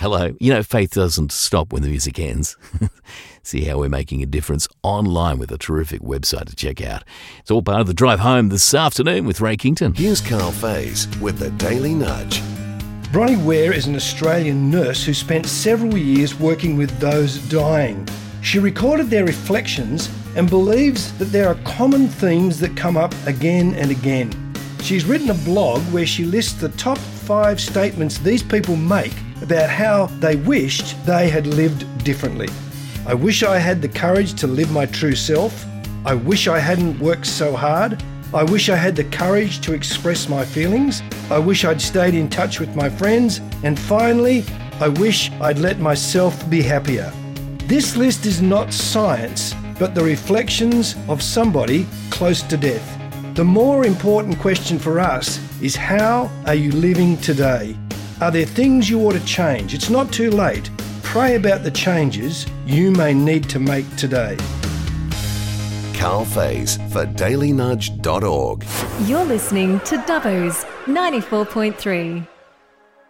hello. Faith doesn't stop when the music ends. See how we're making a difference online with a terrific website to check out. It's all part of the drive home this afternoon with Ray Kington. Here's Carl Faze with the Daily Nudge. Bronnie Ware is an Australian nurse who spent several years working with those dying. She recorded their reflections and believes that there are common themes that come up again and again. She's written a blog where she lists the top 5 statements these people make about how they wished they had lived differently. I wish I had the courage to live my true self. I wish I hadn't worked so hard. I wish I had the courage to express my feelings. I wish I'd stayed in touch with my friends. And finally, I wish I'd let myself be happier. This list is not science, but the reflections of somebody close to death. The more important question for us is, how are you living today? Are there things you ought to change? It's not too late. Pray about the changes you may need to make today. Carl Faze for dailynudge.org. You're listening to Dubbo's 94.3.